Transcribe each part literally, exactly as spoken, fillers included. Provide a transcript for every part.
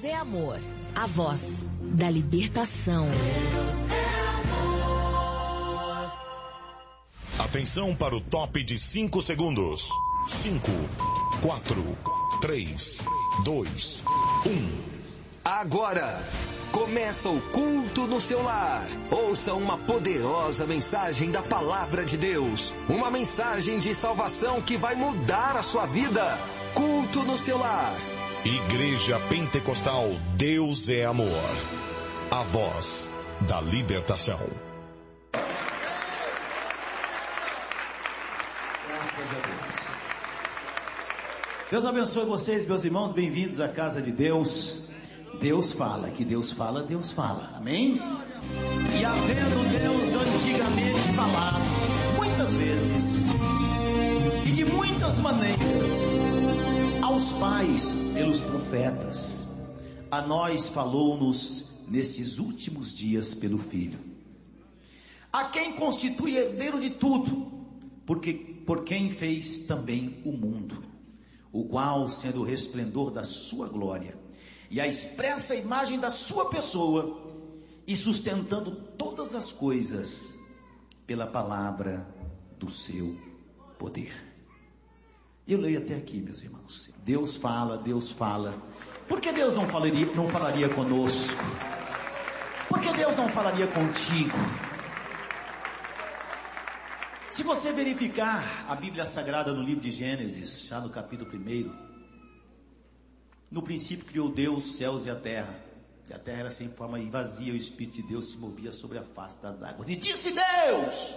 é amor, a voz da libertação. Atenção para o top de cinco segundos. cinco, quatro, três, dois, um. Agora começa o culto no seu lar. Ouça uma poderosa mensagem da palavra de Deus. Uma mensagem de salvação que vai mudar a sua vida. Culto no seu lar. Igreja Pentecostal Deus é Amor. A voz da libertação. Graças a Deus. Deus abençoe vocês, meus irmãos. Bem-vindos à casa de Deus. Deus fala, que Deus fala, Deus fala. Amém? E havendo Deus antigamente falado, muitas vezes, e de muitas maneiras, aos pais pelos profetas, a nós falou-nos nestes últimos dias pelo Filho, a quem constitui herdeiro de tudo, porque por quem fez também o mundo, o qual, sendo o resplendor da sua glória e a expressa imagem da sua pessoa, e sustentando todas as coisas pela palavra do seu poder. Eu leio até aqui, meus irmãos. Deus fala, Deus fala. Por que Deus não falaria, não falaria conosco? Por que Deus não falaria contigo? Se você verificar a Bíblia Sagrada no livro de Gênesis, já no capítulo primeiro, no princípio criou Deus os céus e a terra, e a terra era sem forma e vazia, o Espírito de Deus se movia sobre a face das águas. E disse Deus: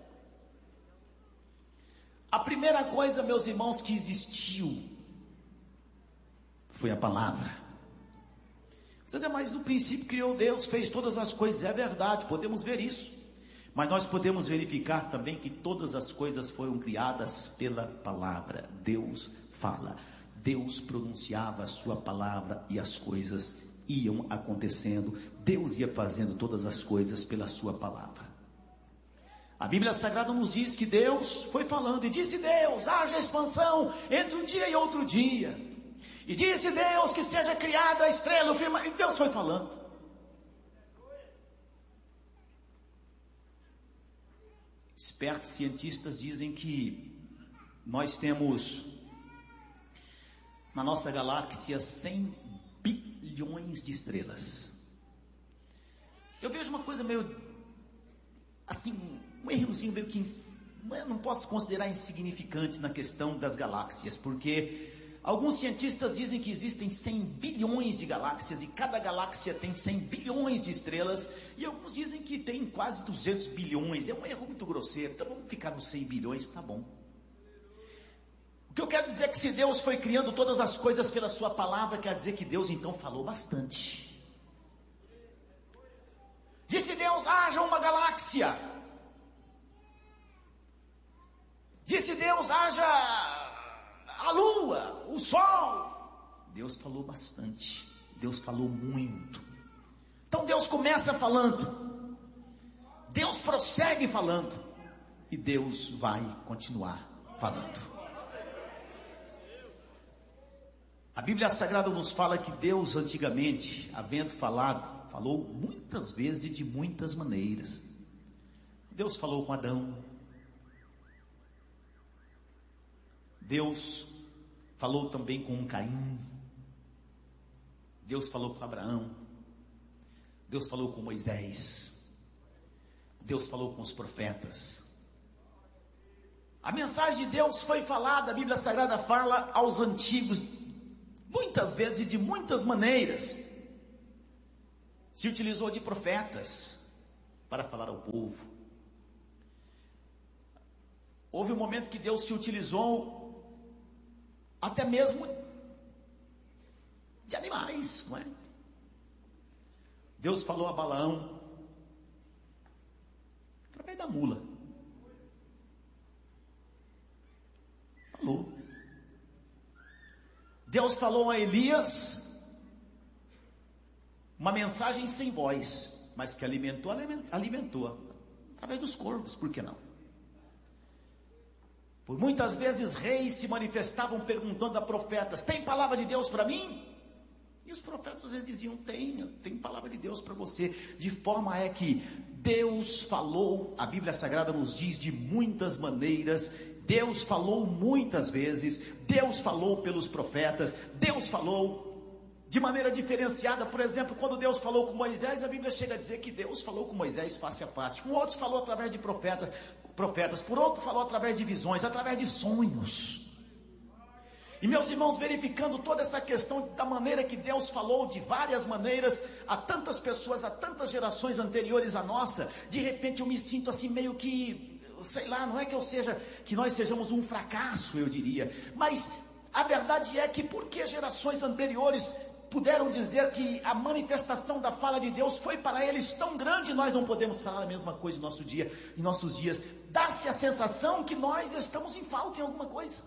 a primeira coisa, meus irmãos, que existiu foi a palavra. Você diz, mas no princípio criou Deus, fez todas as coisas. É verdade, podemos ver isso. Mas nós podemos verificar também que todas as coisas foram criadas pela palavra. Deus fala. Deus pronunciava a sua palavra e as coisas iam acontecendo. Deus ia fazendo todas as coisas pela sua palavra. A Bíblia Sagrada nos diz que Deus foi falando, e disse Deus, haja expansão entre um dia e outro dia. E disse Deus que seja criada a estrela, o firmamento. E Deus foi falando. Espertos cientistas dizem que nós temos na nossa galáxia cem bilhões de estrelas. Eu vejo uma coisa meio, assim, um errozinho meio que, eu não posso considerar insignificante na questão das galáxias, porque alguns cientistas dizem que existem cem bilhões de galáxias, e cada galáxia tem cem bilhões de estrelas, e alguns dizem que tem quase duzentos bilhões, é um erro muito grosseiro, então vamos ficar nos cem bilhões, tá bom. O que eu quero dizer é que se Deus foi criando todas as coisas pela sua palavra, quer dizer que Deus então falou bastante. Disse Deus, haja uma galáxia. Disse Deus, haja a lua, o sol. Deus falou bastante. Deus falou muito. Então Deus começa falando. Deus prossegue falando. E Deus vai continuar falando. A Bíblia Sagrada nos fala que Deus antigamente, havendo falado, falou muitas vezes e de muitas maneiras. Deus falou com Adão. Deus falou também com Caim. Deus falou com Abraão. Deus falou com Moisés. Deus falou com os profetas. A mensagem de Deus foi falada, a Bíblia Sagrada fala aos antigos, muitas vezes e de muitas maneiras. Se utilizou de profetas para falar ao povo. Houve um momento que Deus se utilizou até mesmo de animais, não é? Deus falou a Balaão através da mula. Falou. Deus falou a Elias uma mensagem sem voz, mas que alimentou, alimentou através dos corvos, por que não? Por muitas vezes reis se manifestavam perguntando a profetas: tem palavra de Deus para mim? E os profetas às vezes diziam, tem, tem palavra de Deus para você. De forma é que Deus falou, a Bíblia Sagrada nos diz de muitas maneiras, Deus falou muitas vezes, Deus falou pelos profetas, Deus falou de maneira diferenciada. Por exemplo, quando Deus falou com Moisés, a Bíblia chega a dizer que Deus falou com Moisés face a face. Com outros falou através de profetas, profetas, por outro falou através de visões, através de sonhos. E meus irmãos, verificando toda essa questão da maneira que Deus falou, de várias maneiras, a tantas pessoas, a tantas gerações anteriores à nossa, de repente eu me sinto assim meio que, sei lá, não é que eu seja, que nós sejamos um fracasso, eu diria, mas a verdade é que porque gerações anteriores puderam dizer que a manifestação da fala de Deus foi para eles tão grande, nós não podemos falar a mesma coisa em nosso dia, em nossos dias. Dá-se a sensação que nós estamos em falta em alguma coisa.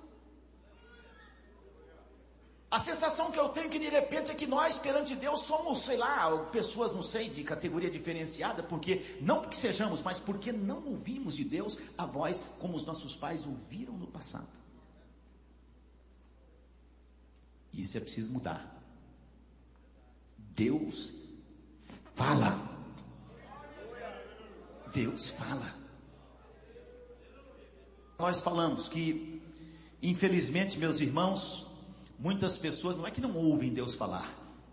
A sensação que eu tenho que de repente é que nós perante Deus somos, sei lá, pessoas, não sei, de categoria diferenciada, porque, não porque sejamos, mas porque não ouvimos de Deus a voz como os nossos pais ouviram no passado. Isso é preciso mudar. Deus fala. Deus fala. Nós falamos que, infelizmente, meus irmãos, muitas pessoas, não é que não ouvem Deus falar.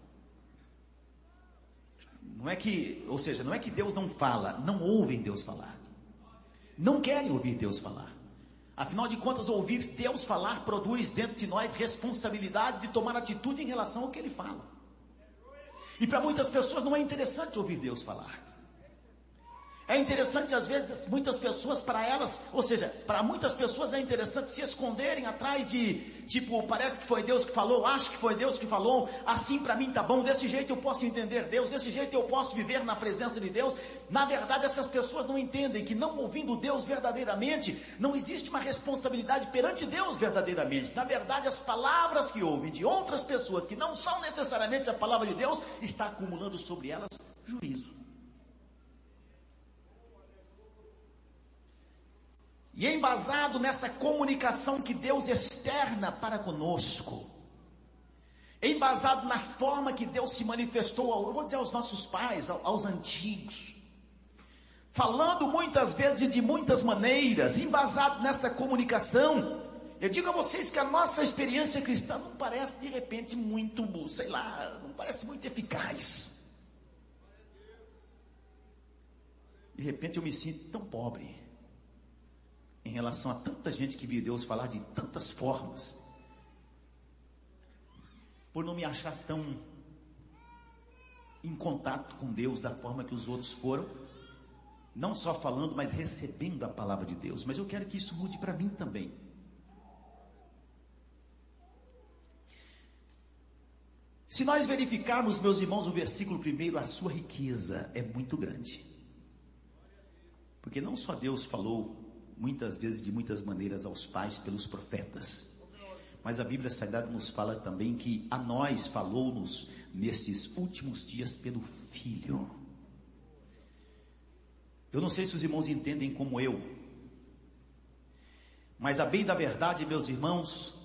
Não é que, ou seja, não é que Deus não fala, não ouvem Deus falar. Não querem ouvir Deus falar. Afinal de contas, ouvir Deus falar produz dentro de nós responsabilidade de tomar atitude em relação ao que Ele fala. E para muitas pessoas não é interessante ouvir Deus falar. É interessante, às vezes, muitas pessoas, para elas, ou seja, para muitas pessoas é interessante se esconderem atrás de, tipo, parece que foi Deus que falou, acho que foi Deus que falou, assim para mim tá bom, desse jeito eu posso entender Deus, desse jeito eu posso viver na presença de Deus. Na verdade, essas pessoas não entendem que não ouvindo Deus verdadeiramente, não existe uma responsabilidade perante Deus verdadeiramente. Na verdade, as palavras que ouvem de outras pessoas, que não são necessariamente a palavra de Deus, está acumulando sobre elas juízo. E embasado nessa comunicação que Deus externa para conosco, embasado na forma que Deus se manifestou, eu vou dizer aos nossos pais, aos antigos, falando muitas vezes e de muitas maneiras, embasado nessa comunicação, eu digo a vocês que a nossa experiência cristã não parece de repente muito, sei lá, não parece muito eficaz. De repente eu me sinto tão pobre em relação a tanta gente que viu Deus falar de tantas formas, por não me achar tão em contato com Deus da forma que os outros foram, não só falando, mas recebendo a palavra de Deus. Mas eu quero que isso mude para mim também. Se nós verificarmos, meus irmãos, o versículo primeiro, a sua riqueza é muito grande, porque não só Deus falou muitas vezes de muitas maneiras aos pais pelos profetas, mas a Bíblia Sagrada nos fala também que a nós falou-nos nestes últimos dias pelo Filho. Eu não sei se os irmãos entendem como eu, mas a bem da verdade, meus irmãos,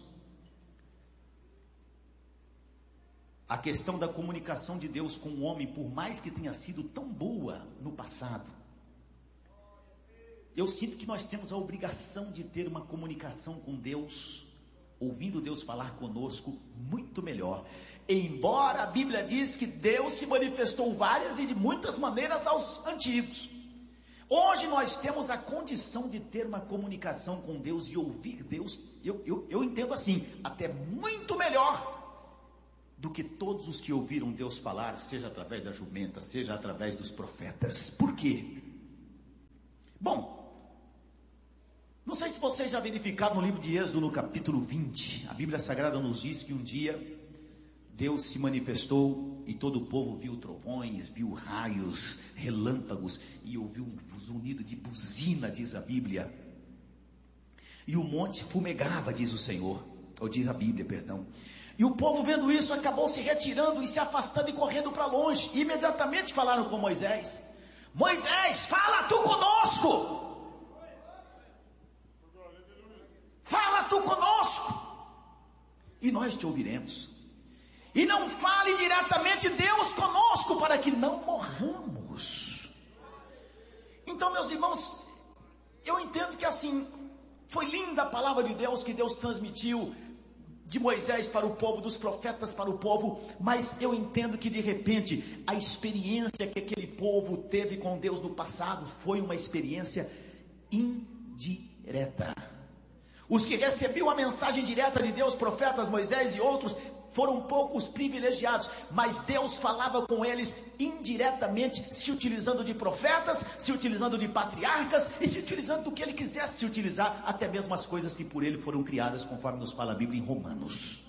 a questão da comunicação de Deus com o homem, por mais que tenha sido tão boa no passado, eu sinto que nós temos a obrigação de ter uma comunicação com Deus, ouvindo Deus falar conosco muito melhor. Embora a Bíblia diz que Deus se manifestou várias e de muitas maneiras aos antigos, hoje nós temos a condição de ter uma comunicação com Deus e ouvir Deus, eu, eu, eu entendo assim, até muito melhor do que todos os que ouviram Deus falar, seja através da jumenta, seja através dos profetas. Por quê? Bom, não sei se vocês já verificaram no livro de Êxodo, no capítulo vinte, a Bíblia Sagrada nos diz que um dia Deus se manifestou e todo o povo viu trovões, viu raios, relâmpagos e ouviu um zunido de buzina, diz a Bíblia. E o monte fumegava, diz o Senhor, ou diz a Bíblia, perdão. E o povo vendo isso acabou se retirando e se afastando e correndo para longe. E imediatamente falaram com Moisés: Moisés, fala tu conosco! Fala tu conosco, e nós te ouviremos. E não fale diretamente Deus conosco para que não morramos. Então, meus irmãos, eu entendo que assim, foi linda a palavra de Deus que Deus transmitiu de Moisés para o povo, dos profetas para o povo, mas eu entendo que de repente a experiência que aquele povo teve com Deus no passado foi uma experiência indireta. Os que recebiam a mensagem direta de Deus, profetas, Moisés e outros, foram poucos privilegiados, mas Deus falava com eles indiretamente, se utilizando de profetas, se utilizando de patriarcas e se utilizando do que ele quisesse se utilizar, até mesmo as coisas que por ele foram criadas, conforme nos fala a Bíblia em Romanos.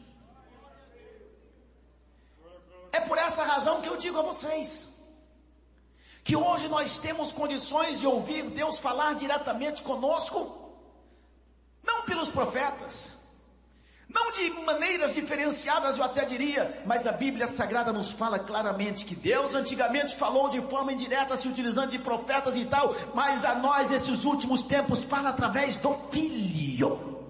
É por essa razão que eu digo a vocês, que hoje nós temos condições de ouvir Deus falar diretamente conosco, não pelos profetas, não de maneiras diferenciadas, eu até diria, mas a Bíblia Sagrada nos fala claramente que Deus antigamente falou de forma indireta, se utilizando de profetas e tal, mas a nós nesses últimos tempos fala através do Filho.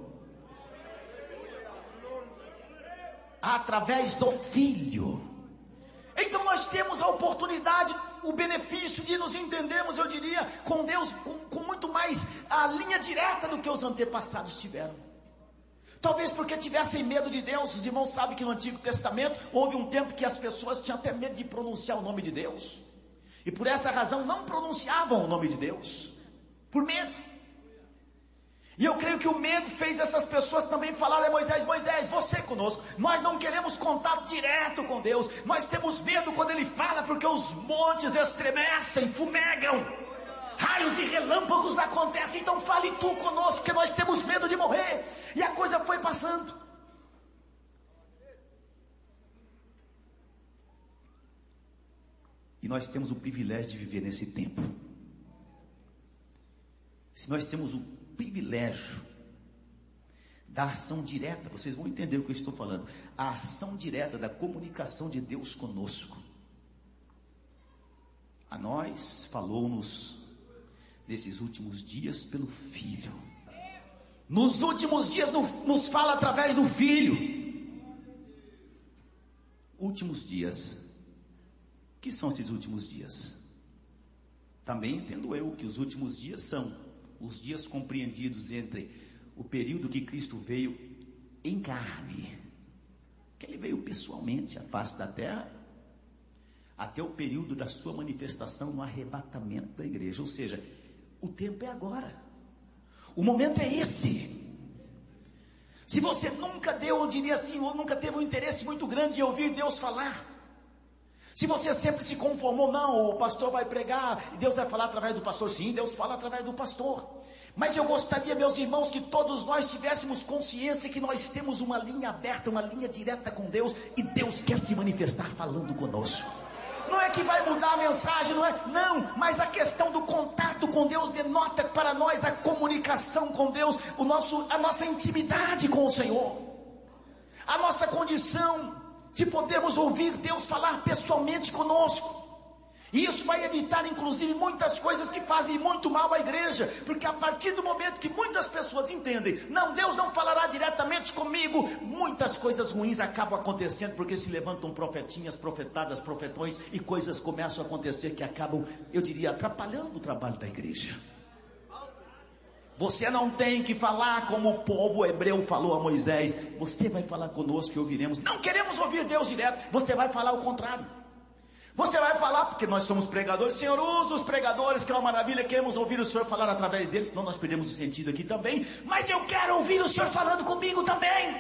Através do Filho. Então nós temos a oportunidade, o benefício de nos entendermos, eu diria, com Deus, com, com muito mais a linha direta do que os antepassados tiveram. Talvez porque tivessem medo de Deus. Os irmãos sabem que no Antigo Testamento houve um tempo que as pessoas tinham até medo de pronunciar o nome de Deus, e por essa razão não pronunciavam o nome de Deus, por medo. E eu creio que o medo fez essas pessoas também falarem a Moisés: Moisés, você conosco, nós não queremos contato direto com Deus, nós temos medo quando Ele fala, porque os montes estremecem, fumegam, raios e relâmpagos acontecem, então fale tu conosco, porque nós temos medo de morrer. E a coisa foi passando. E nós temos o privilégio de viver nesse tempo. Se nós temos o privilégio da ação direta, vocês vão entender o que eu estou falando, a ação direta da comunicação de Deus conosco. A nós falou-nos nesses últimos dias pelo Filho. Nos últimos dias no, nos fala através do Filho. Últimos dias. O que são esses últimos dias? Também entendo eu que os últimos dias são os dias compreendidos entre o período que Cristo veio em carne, que Ele veio pessoalmente à face da terra, até o período da sua manifestação no arrebatamento da igreja. Ou seja, o tempo é agora, o momento é esse. Se você nunca deu, eu diria assim, ou nunca teve um interesse muito grande em ouvir Deus falar, se você sempre se conformou, não, o pastor vai pregar e Deus vai falar através do pastor. Sim, Deus fala através do pastor, mas eu gostaria, meus irmãos, que todos nós tivéssemos consciência que nós temos uma linha aberta, uma linha direta com Deus, e Deus quer se manifestar falando conosco. Não é que vai mudar a mensagem, não é? Não, mas a questão do contato com Deus denota para nós a comunicação com Deus, o nosso, a nossa intimidade com o Senhor, a nossa condição de podermos ouvir Deus falar pessoalmente conosco. E isso vai evitar inclusive muitas coisas que fazem muito mal à igreja, porque a partir do momento que muitas pessoas entendem, não, Deus não falará diretamente comigo, muitas coisas ruins acabam acontecendo, porque se levantam profetinhas, profetadas, profetões, e coisas começam a acontecer que acabam, eu diria, atrapalhando o trabalho da igreja. Você não tem que falar como o povo hebreu falou a Moisés: você vai falar conosco e ouviremos. Não queremos ouvir Deus direto, você vai falar o contrário. Você vai falar, porque nós somos pregadores, Senhor, usa os pregadores, que é uma maravilha, queremos ouvir o Senhor falar através deles, senão nós perdemos o sentido aqui também, mas eu quero ouvir o Senhor falando comigo também.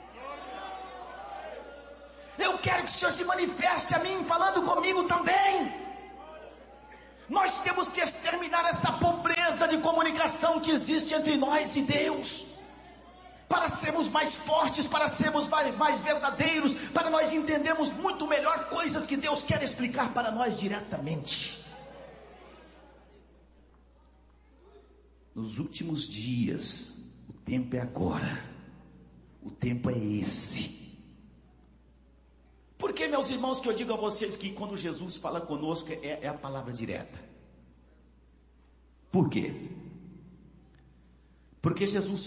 Eu quero que o Senhor se manifeste a mim, falando comigo também. Nós temos que exterminar essa pobreza de comunicação que existe entre nós e Deus, para sermos mais fortes, para sermos mais verdadeiros, para nós entendermos muito melhor coisas que Deus quer explicar para nós diretamente. Nos últimos dias, o tempo é agora, o tempo é esse. Por que, meus irmãos, que eu digo a vocês que quando Jesus fala conosco é, é a palavra direta? Por quê? Porque Jesus